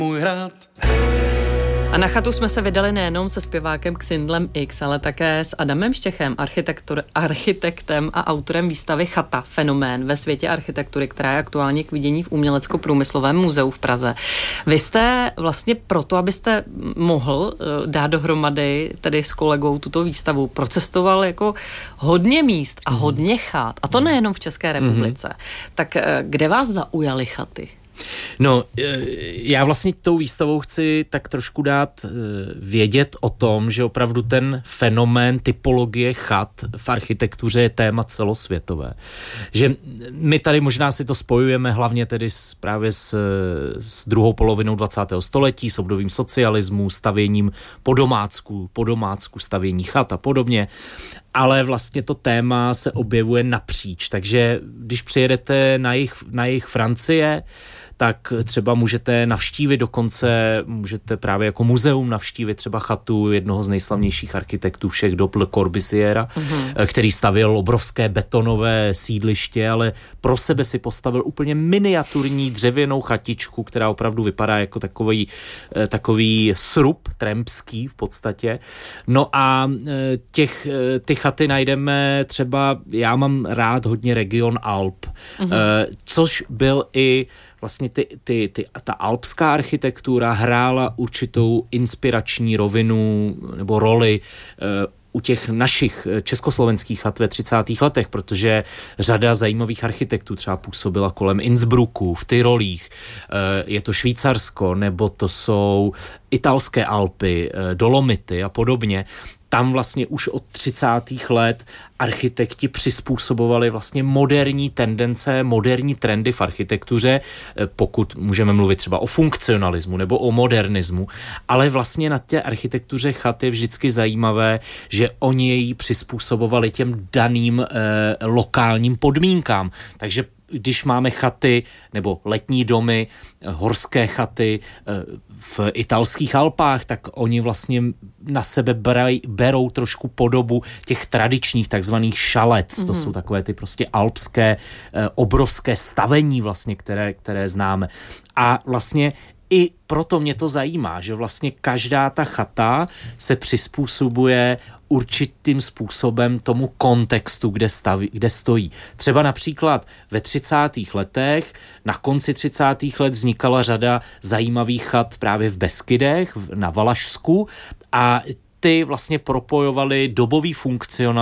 Můj hrad. A na chatu jsme se vydali nejenom se zpěvákem Xindlem X, ale také s Adamem Štěchem, architektem a autorem výstavy Chata, fenomén ve světě architektury, která je aktuálně k vidění v Umělecko-průmyslovém muzeu v Praze. Vy jste vlastně proto, abyste mohl dát dohromady tedy s kolegou tuto výstavu, procestoval jako hodně míst a hodně chat, a to nejenom v České republice. Tak kde vás zaujaly chaty? No, já vlastně tou výstavou chci tak trošku dát vědět o tom, že opravdu ten fenomén typologie chat v architektuře je téma celosvětové. Že my tady možná si to spojujeme hlavně tedy právě s druhou polovinou 20. století, s obdobím socialismu, stavěním po domácku, stavění chat a podobně. Ale vlastně to téma se objevuje napříč. Takže když přijedete na jih Francie, tak třeba můžete můžete právě jako muzeum navštívit třeba chatu jednoho z nejslavnějších architektů všech dob, Le Corbusiera, který stavěl obrovské betonové sídliště, ale pro sebe si postavil úplně miniaturní dřevěnou chatičku, která opravdu vypadá jako takový srub trampský v podstatě. No a ty chaty najdeme třeba, já mám rád hodně region Alp, což byl i vlastně ta alpská architektura hrála určitou inspirační rovinu nebo roli u těch našich československých chat ve 30. letech, protože řada zajímavých architektů třeba působila kolem Innsbrucku, v Tyrolích, je to Švýcarsko, nebo to jsou italské Alpy, Dolomity a podobně. Tam vlastně už od 30. let architekti přizpůsobovali vlastně moderní tendence, moderní trendy v architektuře, pokud můžeme mluvit třeba o funkcionalismu nebo o modernismu, ale vlastně na té architektuře chat je vždycky zajímavé, že oni ji přizpůsobovali těm daným lokálním podmínkám. Takže když máme chaty nebo letní domy, horské chaty v italských Alpách, tak oni vlastně na sebe berou trošku podobu těch tradičních takzvaných šalec. To jsou takové ty prostě alpské obrovské stavení vlastně, které známe. A vlastně i proto mě to zajímá, že vlastně každá ta chata se přizpůsobuje určitým způsobem tomu kontextu, kde stojí. Třeba například ve 30. letech, na konci 30. let vznikala řada zajímavých chat právě v Beskydech, na Valašsku, a ty vlastně propojovaly dobový funkcionalismus